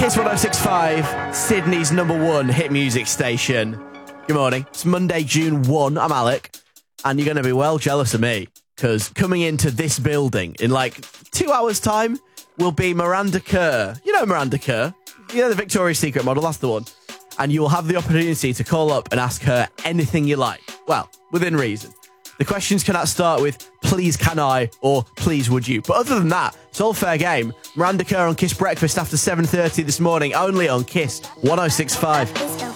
Kiss 106.5, Sydney's #1 hit music station. Good morning. It's Monday, June 1. I'm Alec, and you're going to be well jealous of me, because coming into this building in like 2 hours' time will be Miranda Kerr. You know Miranda Kerr? You know the Victoria's Secret model? That's the one. And you will have the opportunity to call up and ask her anything you like. Well, within reason. The questions cannot start with, please can I, or please would you. But other than that, it's all fair game. Miranda Kerr on Kiss Breakfast after 7:30 this morning, only on Kiss 106.5.